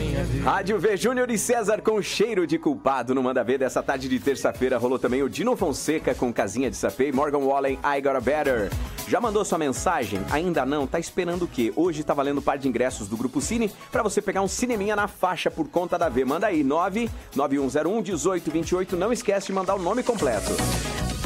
Rádio V Júnior e César com cheiro de culpado no Manda Ver dessa tarde de terça-feira. Rolou também o Dino Fonseca com Casinha de Sapê e Morgan Wallen, I Got a Better. Já mandou sua mensagem? Ainda não? Tá esperando o quê? Hoje tá valendo um par de ingressos do Grupo Cine pra você pegar um cineminha na faixa por conta da V. Manda aí, 99101-1828. Não esquece de mandar o nome completo.